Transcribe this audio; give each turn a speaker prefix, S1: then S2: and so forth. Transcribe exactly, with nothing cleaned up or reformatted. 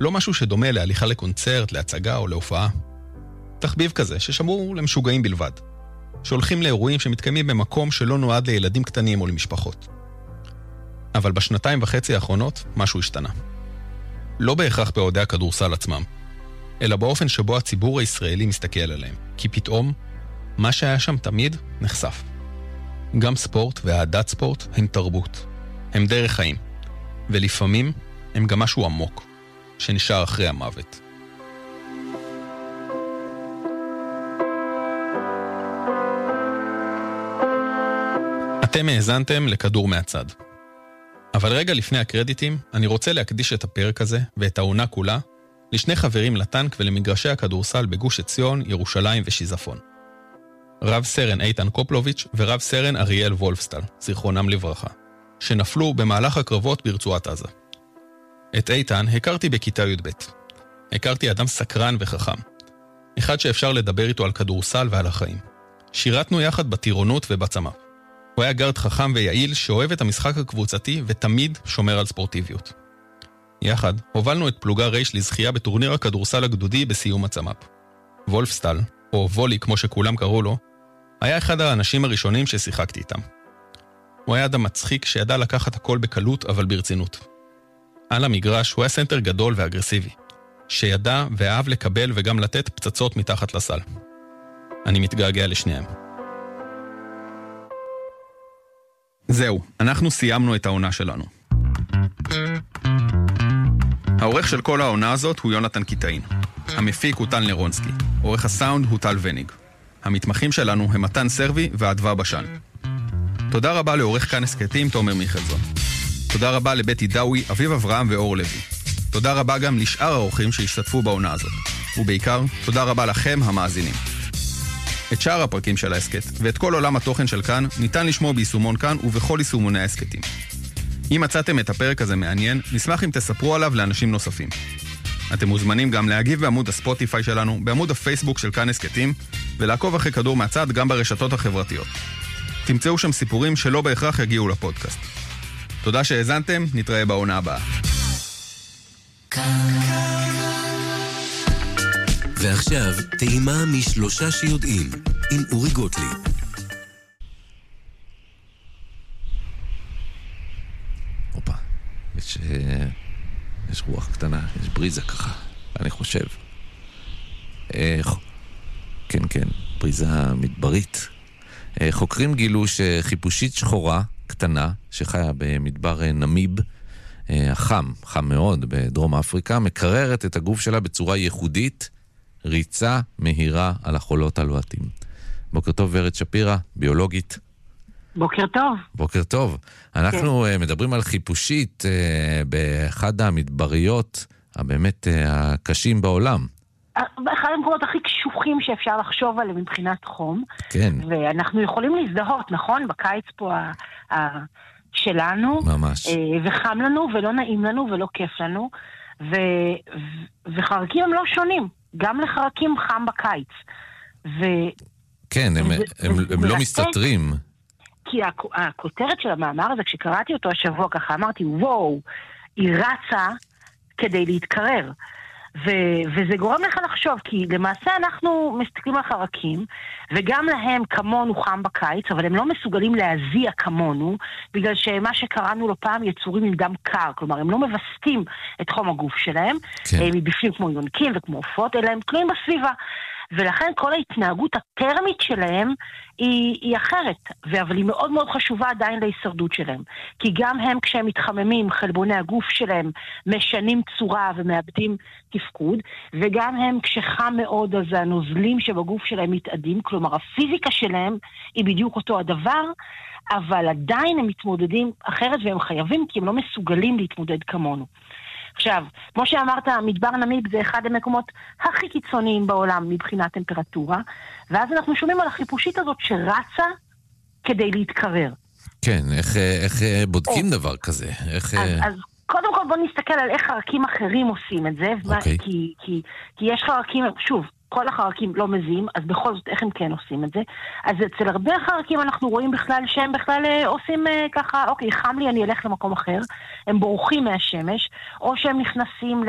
S1: לא משהו שדומה להליכה לקונצרט, להצגה או להופעה. תחביב כזה ששמור למשוגעים בלבד, שהולכים לאירועים שמתקיימים במקום שלא נועד לילדים קטנים או למשפחות. אבל בשנתיים וחצי האחרונות משהו השתנה. לא בהכרח באוהדי הכדורסל עצמם, אלא באופן שבו הציבור הישראלי מסתכל עליהם. כי פתאום, מה שהיה שם תמיד נחשף. גם ספורט והעדת ספורט הם תרבות. הם דרך חיים. ולפעמים הם גם משהו עמוק, שנשאר אחרי המוות. אתם האזנתם לכדור מהצד. אבל רגע לפני הקרדיטים, אני רוצה להקדיש את הפרק הזה ואת העונה כולה לשני חברים לטנק ולמגרשי הכדורסל בגוש עציון, ירושלים ושיזפון. רב סרן איתן קופלוביץ' ורב סרן אריאל וולפסטל, זיכרונם לברכה, שנפלו במהלך הקרבות ברצועת עזה. את איתן הכרתי בכיתה י"ב. הכרתי אדם סקרן וחכם. אחד שאפשר לדבר איתו על כדורסל ועל החיים. שירתנו יחד בטירונות ובצמ"פ. הוא היה גארד חכם ויעיל שאוהב את המשחק הקבוצתי ותמיד שומר על ספורטיביות. יחד הובלנו את פלוגה רייש לזכייה בטורניר הכדורסל הגדודי בסיום הצמ"פ. וולפסטל, או וולי כמו שכולם קראו לו, היה אחד האנשים הראשונים ששיחקתי איתם. הוא היה אדם מצחיק שידע לקחת הכל בקלות אבל ברצינות. על המגרש הוא היה סנטר גדול ואגרסיבי, שידע ואהב לקבל וגם לתת פצצות מתחת לסל. אני מתגעגע לשניהם. זהו, אנחנו סיימנו את העונה שלנו. העורך של כל העונה הזאת הוא יונתן קיטאין. המפיק הוא טל נרונסקי. עורך הסאונד הוא טל וניג. המתמחים שלנו הם מתן סרבי ועדווה בשן. תודה רבה לעורך כאן הסקטים תומר מיכלזון. תודה רבה לבית דאוי, אביב אברהם ואור לוי. תודה רבה גם לשאר האורחים שהשתתפו בעונה הזאת. ובעיקר, תודה רבה לכם המאזינים. את שאר הפרקים של ההסקט ואת כל עולם התוכן של כאן ניתן לשמוע ביישומון כאן ובכל יישומוני ההסקטים. אם מצאתם את הפרק הזה מעניין, נשמח אם תספרו עליו לאנשים נוספים. אתם מוזמנים גם להגיב בעמוד הספוטיפיי שלנו, בעמוד הפייסבוק של כאן הסקטים, ולעקוב אחרי כדור מהצד גם ברשתות החברתיות. תמצאו שם סיפורים שלא בהכרח יגיעו לפודקאסט. תודה שהאזנתם, נתראה בעונה הבאה.
S2: ועכשיו, טעימה משלושה שיודעים, עם אורי גוטליב.
S3: אופה, יש, יש רוח קטנה, יש בריזה ככה, אני חושב. כן, כן, בריזה מדברית. חוקרים גילו שחיפושית שחורה קטנה, שחיה במדבר נמיב, החם, חם מאוד בדרום אפריקה, מקררת את הגוף שלה בצורה ייחודית, ריצה מהירה על החולות הלוהטים. בוקר טוב ורד שפירא, ביולוגית.
S4: בוקר טוב.
S3: בוקר טוב. אנחנו כן. מדברים על חיפושית באחד המדבריות הבאמת הקשים בעולם.
S4: באחד המקומות הכי קשוחים שאפשר לחשוב עליהם מבחינת חום.
S3: כן.
S4: ואנחנו יכולים להזדהות, נכון? בקיץ פה ה... ה... שלנו.
S3: ממש.
S4: וחם לנו ולא נעים לנו ולא כיף לנו. ו... וחרקים הם לא שונים. גם לחרקים חם בקיץ. ו...
S3: כן, הם,
S4: ו...
S3: הם,
S4: ו...
S3: הם לא מסתתרים.
S4: כי הכותרת של המאמר הזה, כשקראתי אותו השבוע ככה, אמרתי, וואו, היא רצה כדי להתקרר. ו- וזה גורם לך לחשוב, כי למעשה אנחנו מסתכלים על חרקים, וגם להם כמונו חם בקיץ, אבל הם לא מסוגלים להזיע כמונו, בגלל שמה שקראנו לו פעם יצורים עם דם קר, כלומר הם לא מבסטים את חום הגוף שלהם,
S3: כן.
S4: הם מבפנים כמו יונקים וכמו עופות, אלא הם תלויים בסביבה. ולכן כל ההתנהגות הטרמית שלהם היא, היא אחרת, אבל היא מאוד מאוד חשובה עדיין להישרדות שלהם. כי גם הם כשהם מתחממים, חלבוני הגוף שלהם משנים צורה ומאבדים תפקוד, וגם הם כשחם מאוד אז הנוזלים שבגוף שלהם מתאדים, כלומר הפיזיקה שלהם היא בדיוק אותו הדבר, אבל עדיין הם מתמודדים אחרת והם חייבים כי הם לא מסוגלים להתמודד כמונו. עכשיו, כמו שאמרת, מדבר נמיב זה אחד המקומות הכי קיצוניים בעולם מבחינת טמפרטורה, ואז אנחנו שומעים על החיפושית הזאת שרצה כדי להתקרר.
S3: כן, איך, איך בודקים או. דבר כזה? איך...
S4: אז, אז קודם כל בוא נסתכל על איך חרקים אחרים עושים את זה,
S3: אוקיי.
S4: כי, כי, כי יש חרקים, שוב, כל החרקים לא מזיעים, אז בכל זאת איך הם כן עושים את זה? אז אצל הרבה חרקים אנחנו רואים בכלל שהם בכלל עושים ככה, אוקיי, חם לי, אני אלך למקום אחר, הם בורחים מהשמש, או שהם נכנסים